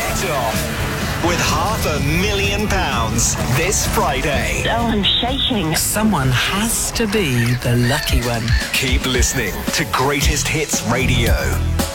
Get off with £500,000 this Friday. Oh, I'm shaking. Someone has to be the lucky one. Keep listening to Greatest Hits Radio.